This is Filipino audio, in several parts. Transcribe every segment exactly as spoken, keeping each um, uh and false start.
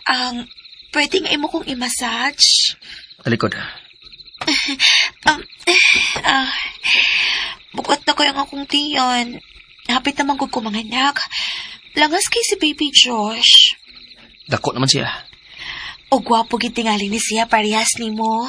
Ang, pwede nga imo kong i-massage. Talikod. Um, ah, bukot na kayo nga kong tiyon. Hapit naman ko mga anak. Langas kay si Baby Josh. Dako naman siya. O gwapo gitingali ni siya parehas ni mo.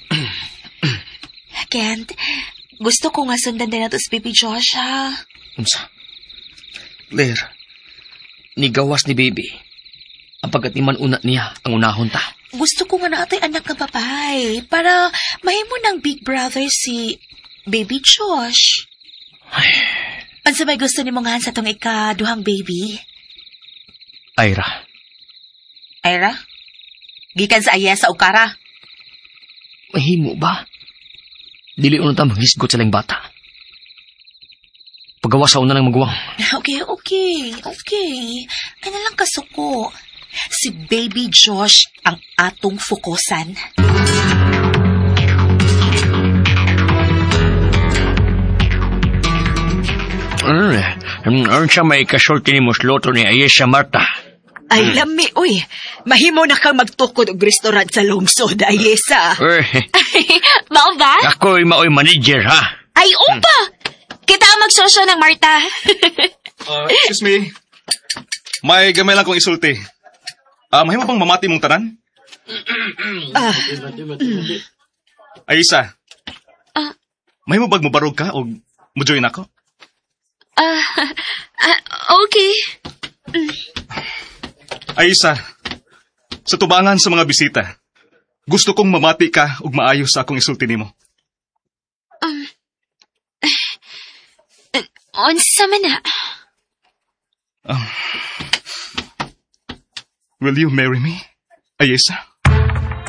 Kent, gusto ko nga sundan din nato si Baby Josh, ha? Unsa? Claire, nigawas ni Baby. Ang pagkatiman una niya, ang unahon ta. Gusto ko nga natin anak na babae para mahimo ng big brother si Baby Josh. Ay. Ano may gusto ni mong sa tong ikaduhang baby? Ira. Ira? Gikan sa Ayesa o Kara? Mahimo ba? Dili unang ta maghisgot sa lang bata. Pagawas sa una lang magwang. Okay, okay, okay. Ano lang kasuko? Si Baby Josh ang atong fokusan. Ano eh? Ano siya may kasulti ni Musloto ni Ayesa Marta? Ay, lami, uy. Mahimo na kang magtukod og restaurant sa lungsod, Ayesa. Eh, Mao ba? ako'y mao'y manager, ha? Ay, upa! Kita ang magsosyo ng Marta. Uh, excuse me. May gamay lang kong isulti. Ah, uh, mahimo bang mamati mong tanan? Ah, Ayesa. Ah. Mahimo bang mabarog ka o mo-join ako? Ah, ah, okay. Ayesa, sa tubangan sa mga bisita, gusto kong mamati ka ug maayos sa akong isulti nimo. Um, uh, unsa man na? Um, will you marry me, Ayesa?